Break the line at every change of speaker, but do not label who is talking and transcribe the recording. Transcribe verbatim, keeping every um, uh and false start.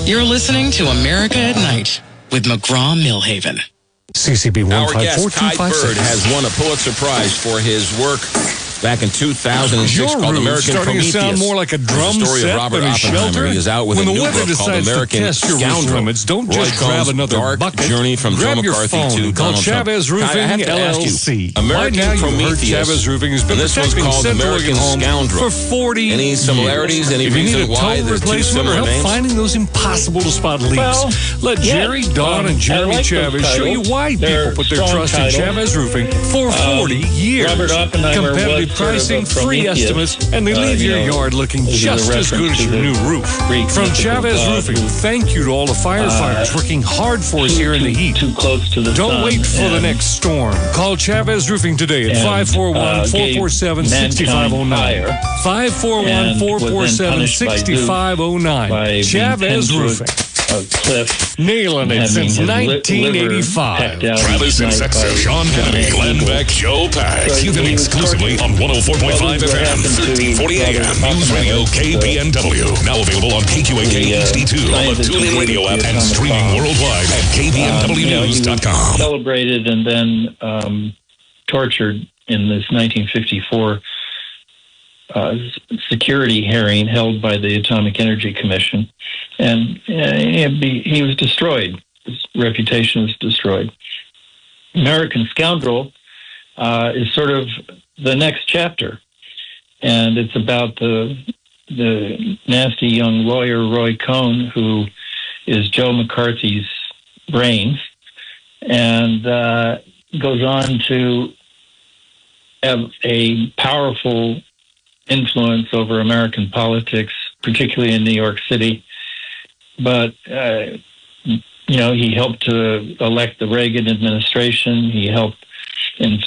You're listening to America at Night with McGraw-Milhaven.
C C B one five four two five six.
Our guest, Kai Bird, has won a Pulitzer Prize for his work back in two thousand six
Your
called
roof's
American
starting
Prometheus.
to sound more like a drum
the story
set
of Robert
than a
Oppenheimer.
shelter.
He is out with
when
a
the
new
weather
book called
decides
American
to test your roof
Scoundrel.
limits, don't
Roy
just grab
Cohn's
another
dark
bucket.
journey from
grab
Joe
your
McCarthy
phone
to
and call
Donald Trump.
Chavez Roofing
I have to
L L
ask
C.
you,
By
American
now, you heard
Prometheus,
Chavez Roofing has been
and this was
protecting
called
Central
American
Oregon Home
Scoundrel.
for forty
Any similarities,
years.
any
if you
reason
need a
why
total
there's two
replacement or
similar
help
names?
finding those impossible to spot leaks,
Well,
let
yes.
Jerry, Don,
Um,
and Jeremy
I like
Chavez
those
show you
titles.
why
They're
people put their
strong
trust
titles.
in Chavez Roofing for forty
Um,
years.
Robert Oppenheimer
Competitive
was sort of
pricing,
a
free
Prometheus.
estimates, and they
Uh,
leave
you
your
know,
yard looking
this is a
just as good
reference
as
to
your
the
new roof.
Greek
From
mythical
Chavez
god
Roofing,
who-
thank you to all the firefighters
Uh,
working hard for us
too-
here in the
too-
heat.
Too close to the
Don't
sun.
wait for the
and-
next storm. Call Chavez Roofing today at
and,
five four one, four four seven, six five zero nine.
fire
five four one, four four seven, six five zero nine.
by
Chavez
being pinned
Roofing.
to a cliff.
Nailing it
having
since
his li-
nineteen eighty-five.
liver pecked out
Travis
each
and
night
Sexer,
by
Sean Kennedy,
giant
Glenn
eagles.
Beck, Joe Pack.
So
See them
he was
exclusively
tortured.
on one oh four point five
Well,
F
what
M,
happened to
thirteen forty A M.
Robert
News Radio
Oppenheimer,
K P N W. Now available on K Q A K
the, uh,
H D two, on the
scientist who
TuneIn Radio
created
app,
the
and
atomic
streaming
bomb.
worldwide at K P N W news dot com.
Um, you know, he was celebrated and then um, tortured in this nineteen fifty-four uh, security hearing held by the Atomic Energy Commission. And uh, he, he was destroyed. His reputation was destroyed. American Scoundrel uh, is sort of the next chapter. And it's about the the nasty young lawyer, Roy Cohn, who is Joe McCarthy's brains, and uh, goes on to have a powerful influence over American politics, particularly in New York City. But, uh, you know, he helped to elect the Reagan administration. He helped in